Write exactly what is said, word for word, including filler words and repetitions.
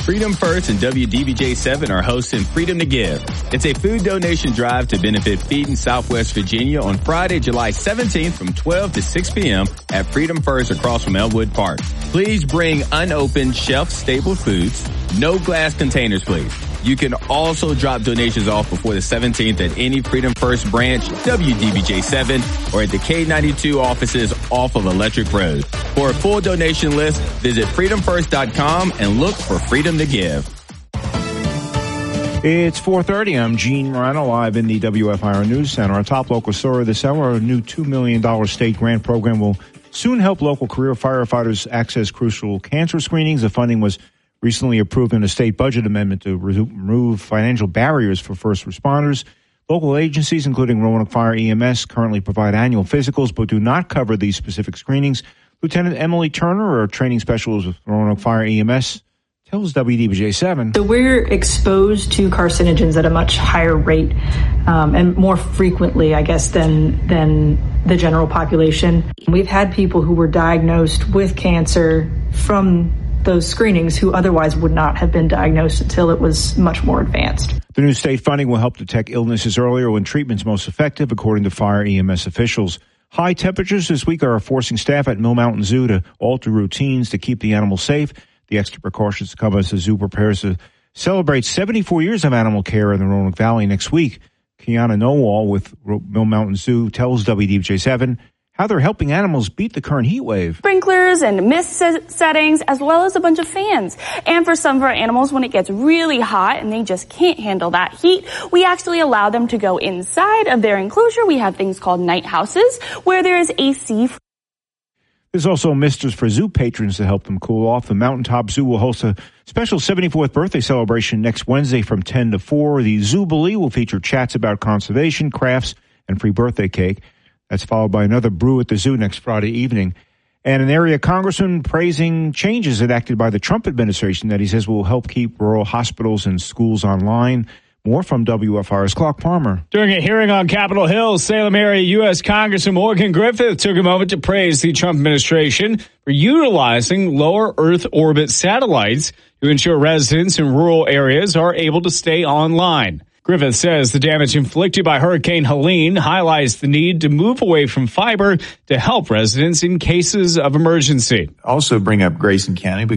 Freedom First and W D B J seven are hosting Freedom to Give. It's a food donation drive to benefit Feeding Southwest Virginia on Friday, July seventeenth from twelve to six p.m. at Freedom First across from Elwood Park. Please bring unopened shelf-stable foods. No glass containers, please. You can also drop donations off before the seventeenth at any Freedom First branch, W D B J seven, or at the K ninety-two offices off of Electric Road. For a full donation list, visit freedom first dot com and look for Freedom to Give. It's four thirty. I'm Gene Morano, live in the W F I R News Center. Our top local story this hour, a new two million dollars state grant program will soon help local career firefighters access crucial cancer screenings. The funding was recently approved in a state budget amendment to remove financial barriers for first responders. Local agencies, including Roanoke Fire E M S, currently provide annual physicals but do not cover these specific screenings. Lieutenant Emily Turner, a training specialist with Roanoke Fire E M S, tells W D B J seven. So we're exposed to carcinogens at a much higher rate um, and more frequently, I guess, than than the general population. We've had people who were diagnosed with cancer from those screenings who otherwise would not have been diagnosed until it was much more advanced. The new state funding will help detect illnesses earlier when treatment's most effective, according to Fire E M S officials. High temperatures this week are forcing staff at Mill Mountain Zoo to alter routines to keep the animals safe. The extra precautions come as the zoo prepares to celebrate seventy-four years of animal care in the Roanoke Valley next week. Kiana Nowall with Mill Mountain Zoo tells W D B J seven how they're helping animals beat the current heat wave. Sprinklers and mist settings, as well as a bunch of fans. And for some of our animals, when it gets really hot and they just can't handle that heat, we actually allow them to go inside of their enclosure. We have things called night houses where there is A C. There's also misters for zoo patrons to help them cool off. The Mountaintop Zoo will host a special seventy-fourth birthday celebration next Wednesday from ten to four. The Zoobilee will feature chats about conservation, crafts, and free birthday cake. That's followed by another brew at the zoo next Friday evening. And an area congressman praising changes enacted by the Trump administration that he says will help keep rural hospitals and schools online. More from W F I R's Clark Palmer. During a hearing on Capitol Hill, Salem area U S Congressman Morgan Griffith took a moment to praise the Trump administration for utilizing lower Earth orbit satellites to ensure residents in rural areas are able to stay online. Griffith says the damage inflicted by Hurricane Helene highlights the need to move away from fiber to help residents in cases of emergency. Also bring up Grayson County